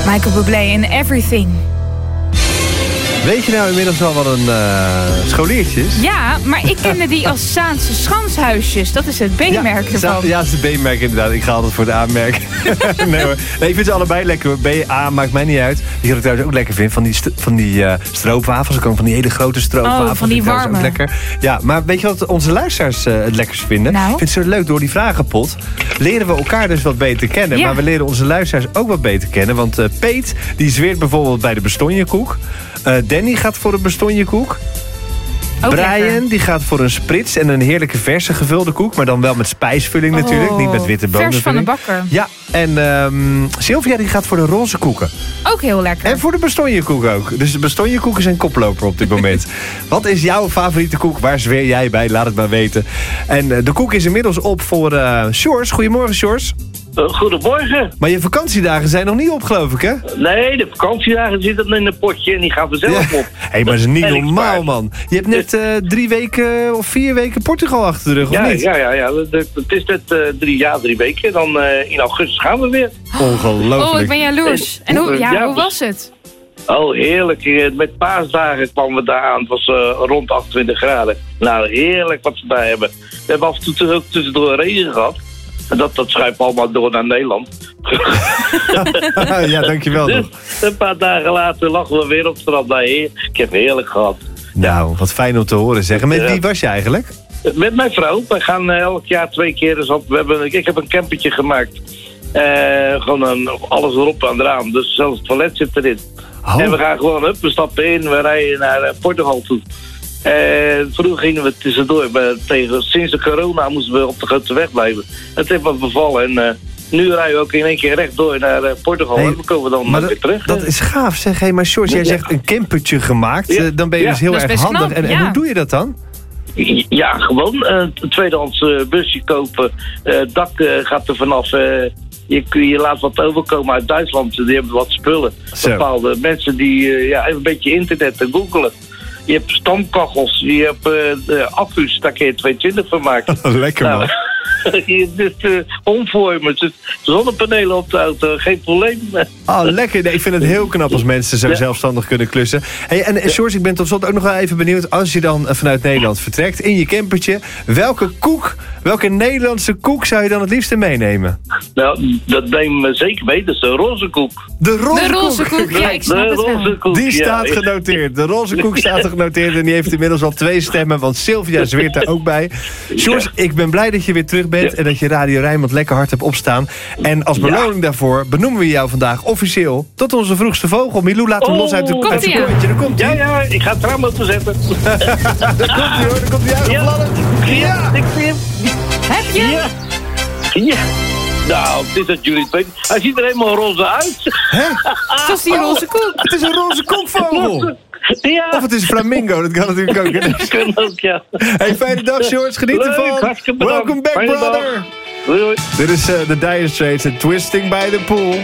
Michael Bublé in Everything. Weet je nou inmiddels al wat een scholiertje is? Ja, maar ik kende die als Zaanse Schanshuisjes. Dat is het B-merk ervan. Ja, dat is het B-merk inderdaad. Ik ga altijd voor de A-merk. Nee hoor. Nee, ik vind ze allebei lekker. B-A maakt mij niet uit. Die ik trouwens ook lekker vind. Van die stroopwafels. Ook van die hele grote stroopwafels. Oh, van die warme. Ook lekker. Ja, maar weet je wat onze luisteraars het lekkers vinden? Nou? Ik vind het zo leuk. Door die vragenpot leren we elkaar dus wat beter kennen. Ja. Maar we leren onze luisteraars ook wat beter kennen. Want Peet, die zweert bijvoorbeeld bij de bestonjekoek. Danny gaat voor een bestonjekoek. Ook Brian, lekker. die gaat voor een sprits en een heerlijke verse gevulde koek. Maar dan wel met spijsvulling natuurlijk. Niet met witte bonen. Vers van de bakker. Ja, en Sylvia die gaat voor de roze koeken. Ook heel lekker. En voor de bestonjekoek ook. Dus de bestonjekoeken zijn koploper op dit moment. Wat is jouw favoriete koek? Waar zweer jij bij? Laat het maar weten. En de koek is inmiddels op voor Sjors. Goedemorgen, Sjors. Goedemorgen. Maar je vakantiedagen zijn nog niet op, geloof ik, hè? Nee, de vakantiedagen zitten in een potje en die gaan vanzelf op. Hé, maar dat is niet En ik normaal, spaar. man. Je hebt net 3 weken of 4 weken Portugal achter de rug, of niet? Ja. Het is net 3 weken. Dan in augustus gaan we weer. Ongelooflijk. Oh, ik ben jaloers. En hoe was het? Oh, heerlijk. Met paasdagen kwamen we daar aan. Het was rond 28 graden. Nou, heerlijk wat ze daar hebben. We hebben af en toe ook tussendoor regen gehad. En dat schuift allemaal door naar Nederland. Ja, dankjewel. Dus een paar dagen later lachen we weer op het strand. Nou, ik heb het heerlijk gehad. Nou, wat fijn om te horen zeggen. Met wie was je eigenlijk? Met mijn vrouw. We gaan elk jaar 2 keer eens op. Ik heb een campertje gemaakt. Gewoon alles erop en eraan. Dus zelfs het toilet zit erin. Oh. En we gaan gewoon we stappen in. We rijden naar Portugal toe. Vroeger gingen we tussendoor. Sinds de corona moesten we op de grote weg blijven. Het heeft wat bevallen. En nu rijden we ook in één keer rechtdoor naar Portugal. En we komen dan weer terug. Dat is gaaf, zeg. Hey, maar Sjors, jij zegt een campertje gemaakt. Ja. Dan ben je dus heel Dat is erg best handig. knap, En hoe doe je dat dan? Ja, gewoon een tweedehands busje kopen. Dak gaat er vanaf. Je laat wat overkomen uit Duitsland. Die hebben wat spullen. Zo. Bepaalde mensen die even een beetje internet en googelen. Je hebt stamkachels. Je hebt accu's. Daar kun je 220 van maken. Lekker, man. Omvormen. Zonnepanelen op de auto. Geen probleem. Oh, lekker. Nee, ik vind het heel knap als mensen zo zelfstandig kunnen klussen. Hey, en Sjors, ik ben tot slot ook nog wel even benieuwd. Als je dan vanuit Nederland vertrekt in je campertje. Welke Nederlandse koek zou je dan het liefste meenemen? Nou, dat neem me zeker mee. Dat is de roze koek. De roze koek, ja, ik snap het wel. Koek, Die staat genoteerd. De roze koek staat er genoteerd. En die heeft inmiddels al 2 stemmen. Want Sylvia zweert daar ook bij. Sjors, ik ben blij dat je weer terug bent. En dat je Radio Rijnmond lekker hard hebt opstaan. En als beloning daarvoor benoemen we jou vandaag officieel tot onze vroegste vogel. Milou, laat hem los uit zijn kooitje. Daar komt hij. Ja, ik ga het raam openzetten. Daar komt hij hoor. Daar komt hij uitgevladderd. Ja, ik zie hem. Heb je? Ja. Nou, het is dat jullie het weten. Hij ziet er helemaal roze uit. Hè? Dat is die roze koek. Het is een roze koekvogel. Ja. Of het is een flamingo, dat kan natuurlijk ook. Dat kan ook, ja. Hey, fijne dag, Sjors. Geniet Leuk, ervan. hartstikke bedankt. Welcome back, Fijne brother. dag. Doei, doei. Dit is The Dire Straits en Twisting by the Pool.